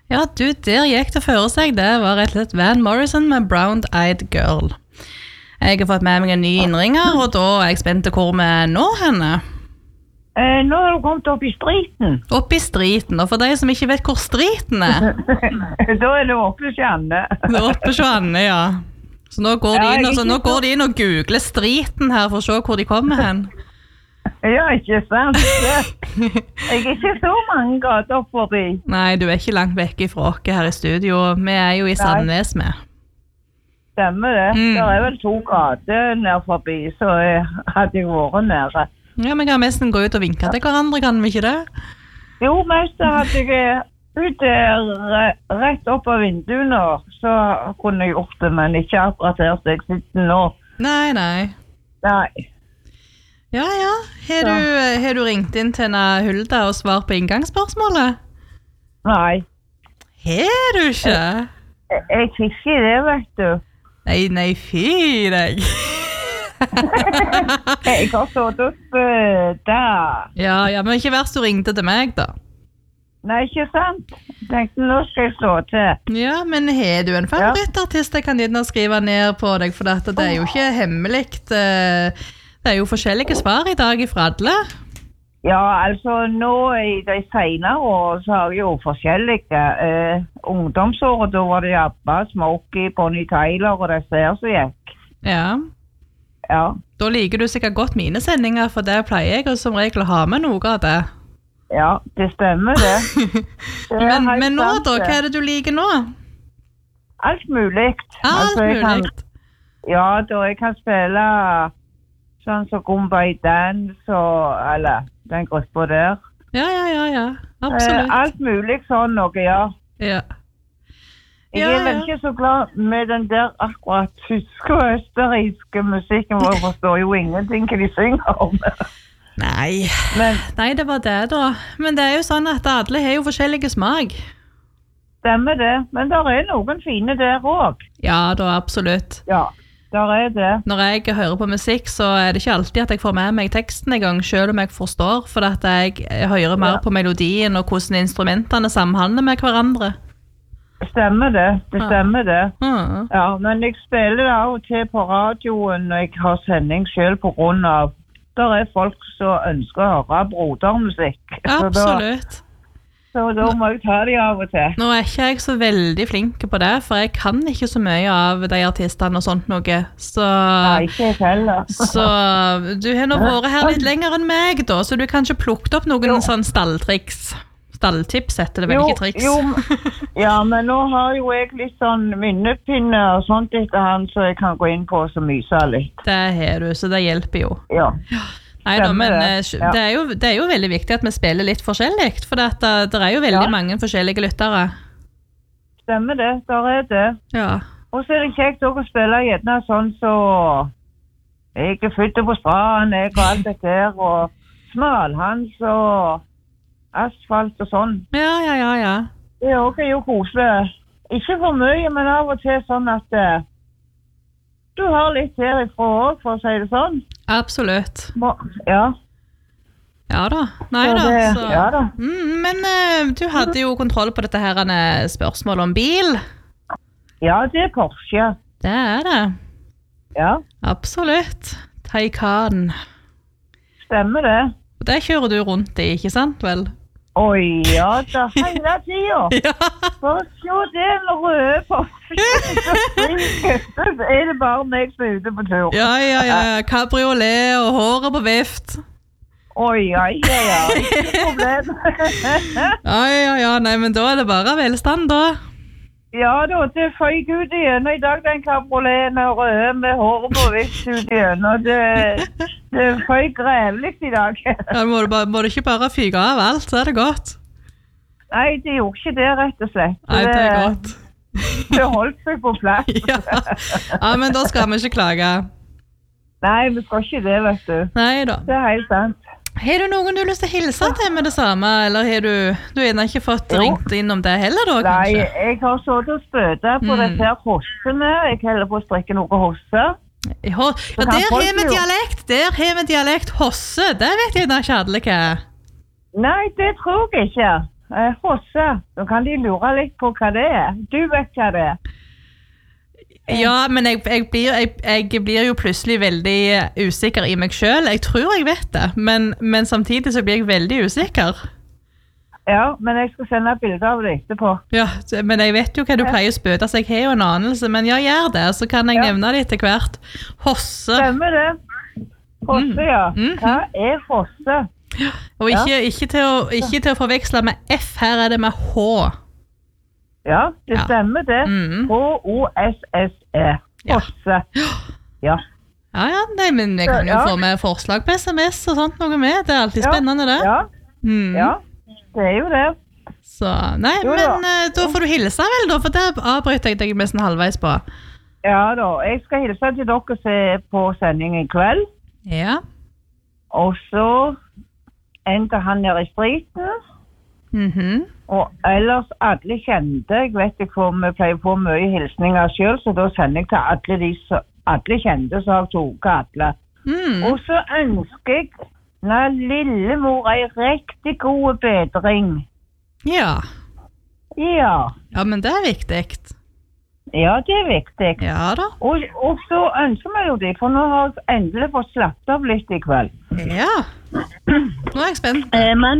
Ja, der gikk det føre seg. Det var rett og slett Van Morrison med Brown Eyed Girl. Jeg har fått med meg en ny innringer, og da er jeg spent til hvor vi er nå henne. Nå har du kommet opp i striten. Opp i striten, og for de som ikke vet hvor striten er. Da er det oppe Sjanne. Det er oppe Sjanne, ja. Så nå går de inn og googler striten her for å se hvor de kommer hen. Ja, ikke sant. Jeg er ikke så mange gater forbi. Nei, du er ikke langt vekk fra oss her i studio. Vi er jo i Sandnes med. Stemmer det. Det er vel 2 gater nær forbi, så hadde jeg vært nære. Ja, men kan nesten gå ut og vinke til hverandre, kan vi ikke det? Jo, mest hadde jeg ut rett opp av vinduene, så kunne jeg gjort det, men ikke akkurat her så jeg sitter nå. Nei. Nei. Ja. Har du ringt inn til Hulda og svart på inngangsspørsmålet? Nei. Har du ikke? Jeg fikk ikke det, vet du. Nei, fy deg. Jeg har stått opp der. Ja, men ikke verst du ringte til meg da. Nei, ikke sant? Jeg tenkte, nå skal jeg stå til. Ja, men har du en favorittartist jeg kan inn og skrive ned på deg, for det er jo ikke hemmelikt. Det er jo forskjellige svar i dag fra alle. Ja, altså nå i de senere år så har jeg jo forskjellige. Ungdomsåret, da var det ABBA, Smokey, Bonnie Tyler og det ser så gikk. Ja. Da liker du sikkert godt mine sendinger, for det pleier jeg som regel å ha med noe av det. Ja, det stemmer det. Men nå da, hva er det du liker nå? Alt mulig. Alt mulig? Ja, da jeg kan spille sånn som Gumbay Dance eller den gruppa der. Ja, absolutt. Alt mulig sånn noe, ja. Ja. Jeg er vel ikke så glad med den der akkurat tyske og østerrikske musikken, hvor jeg forstår jo ingenting hva de synger om. Nei, det var det da. Men det er jo sånn at alle har jo forskjellige smak. Stemmer det, men der er noen fine der også. Ja, da absolutt. Ja, der er det. Når jeg hører på musikk, så er det ikke alltid at jeg får med meg teksten en gang, selv om jeg forstår, for at jeg hører mer på melodien og hvordan instrumentene samhandler med hverandre. Stemmer det, stemmer det. Ja, men jeg spiller det av og til på radioen når jeg har sending selv på grunn av der er folk som ønsker å høre brodermusikk. Absolutt. Så da må jeg ta det av og til. Nå er ikke jeg så veldig flink på det, for jeg kan ikke så mye av de artistene og sånt noe. Nei, ikke jeg heller. Så du har nå vært her litt lenger enn meg da, så du kan ikke plukket opp noen sånn stalltriks. Stalltips heter det vel, ikke triks. Ja, men nå har jo jeg litt sånn minnepinne og sånt etter han, så jeg kan gå inn på så myse litt. Det har du, så det hjelper jo. Ja. Neida, men det er jo veldig viktig at vi spiller litt forskjellig, for det er jo veldig mange forskjellige lyttere. Stemmer det, der er det. Ja. Og så er det kjekt å spille gjerne sånn så jeg er født på stranden, jeg og alt dette her, og smalhans og asfalt og sånn. Ja. Det er også jo koselig. Ikke for mye, men av og til sånn at du har litt herifra også, for å si det sånn. Absolutt. Ja. Ja da. Nei da. Ja da. Men du hadde jo kontroll på dette her spørsmålet om bil. Ja, det er Porsche. Det er det. Ja. Absolutt. Taycan. Stemmer det. Og det kjører du rundt i, ikke sant vel? Oi, ja da, hele tiden. Ja. For se den røde Porsche. Så er det bare meg som er ute på tur. Ja. Cabriolet og håret på vift. Oi, ikke problem. Ja, nei, men da er det bare velstand da. Ja da, det føyk ut igjen. I dag den cabrioleten er røde med håret på vift ut igjen. Og det føyk grevlig i dag. Ja, må du ikke bare fyke av alt, så er det godt. Nei, det gjorde ikke det rett og slett. Nei, det er godt. Det holdt seg på plass. Ja, men da skal vi ikke klage. Nei, vi skal ikke det, vet du. Nei da. Det er helt sant. Har du noen du har lyst til å hilse til med det samme, eller har du ennå ikke fått ringt inn om det heller da, kanskje? Nei, jeg har sådd og spøtet på dette her hossene. Jeg heller på å strekke noe hosse. Ja, der har vi dialekt. Hosse, det vet jeg ikke alle hva. Nei, det tror jeg ikke. Hosse. Så kan de lure litt på hva det er. Du vet hva det er. Ja, men jeg blir jo plutselig veldig usikker i meg selv. Jeg tror jeg vet det, men samtidig så blir jeg veldig usikker. Ja, men jeg skal sende et bilde av det etterpå. Ja, men jeg vet jo hva du pleier å spøte, så jeg har jo en anelse, men ja, gjør det, så kan jeg nevne det etter hvert. Hosse. Stemmer det. Hosse, ja. Hva er hosse? Og ikke til å forveksle med F, her er det med H. Ja, det stemmer det. H-O-S-S-E. Hosse. Ja. Ja, nei, men jeg kan jo få med forslag på SMS og sånt noe med. Det er alltid spennende det. Ja, det er jo det. Så, nei, men da får du hilse vel da, for det avbryter jeg deg nesten halvveis på. Ja da, jeg skal hilse til dere som er på sending i kveld. Ja. Og så en til han nede i spriten. Og ellers alle kjente, jeg vet ikke om vi pleier på mye hilsninger selv, så da sender jeg til alle kjente som har tog alle. Og så ønsker jeg lillemor en riktig god bedring. Ja. Ja. Ja, men det er viktig. Ja, det er viktig. Ja da. Og så ønsker vi jo det, for nå har jeg endelig fått slappet av litt i kveld. Ja. Nå er jeg spent.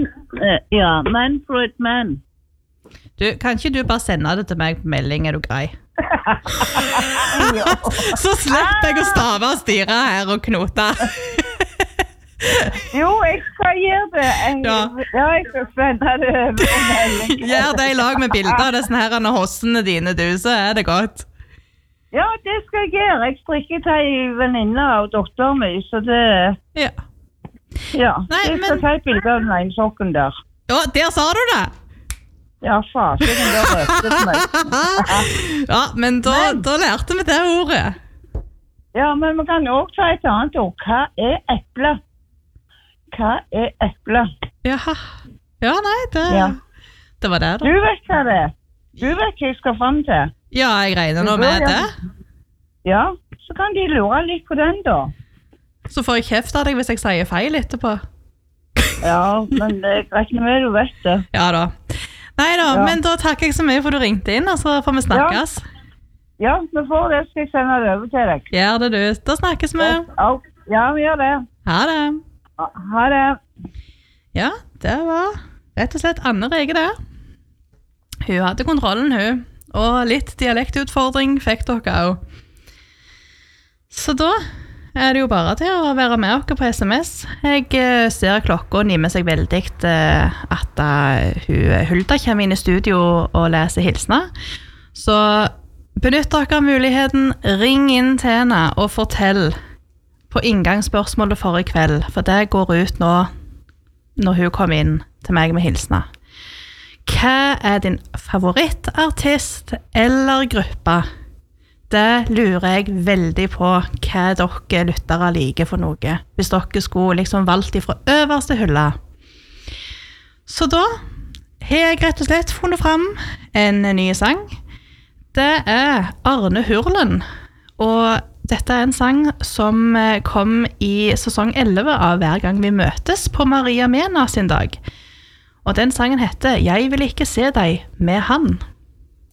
Man. Du, kan ikke du bare sende det til meg på melding, er du grei? Så slipper jeg å stave og styre her og knote. Jo, jeg skal gjøre det. Jeg skal sende det på melding. Gjør det i lag med bilder av disse her hossene dine, du, så er det godt. Ja, det skal jeg gjøre. Jeg strikker til en venninne av datteren min, så det... Ja. Nei, jeg skal ta et bilde av den ene sokken der. Ja, der sa du det! Ja, faen, den der røstet meg. Ja, men da lærte vi det ordet. Ja, men man kan også ta et annet ord. Hva er eple? Hva er eple? Jaha. Ja, nei, det var det da. Du vet hva det er. Du vet hva jeg skal frem til. Ja, jeg regner nå med det. Ja, så kan de lure litt på den da. Så får jeg kjeft av deg hvis jeg sier feil etterpå. Ja, men det er greit med du vet det. Ja da. Nei da, men da takker jeg så mye for du ringte inn, og så får vi snakkes. Ja, vi får det, skal jeg sende det over til deg. Gjør det du, da snakkes vi. Ja, vi gjør det. Ha det. Ha det. Ja, det var rett og slett Anne Rege det. Hun hadde kontrollen, hun. Og litt dialektutfordring fikk dere også. Så da er det jo bare til å være med dere på SMS. Jeg ser klokka nimer seg veldig at Hulda kommer inn i studio og leser hilsene. Så benytt dere muligheten, ring inn til henne og fortell på inngangsspørsmålet for i kveld, for det går ut nå når hun kom inn til meg med hilsene. Hva er din favorittartist eller gruppe? Det lurer jeg veldig på hva dere lyttere liker for noe, hvis dere skulle liksom valgt ifra øverste hylla. Så da har jeg rett og slett funnet frem en ny sang. Det er Arne Hurlen, og dette er en sang som kom i sesong 11 av Hver gang vi møtes på Maria Mena sin dag. Og den sangen heter «Jeg vil ikke se deg med han».